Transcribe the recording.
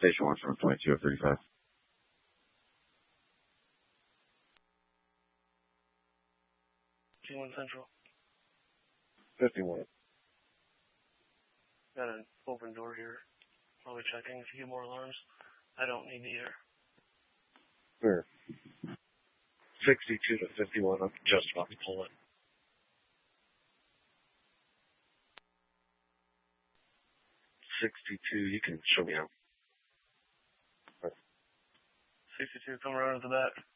Station 1 from 22 of 35. T1 Central. 51. Got an open door here. Probably checking a few more alarms. I don't need the air. Sure. 62 to 51. I'm just about to pull it. 62. You can show me out. 62, come around to the back.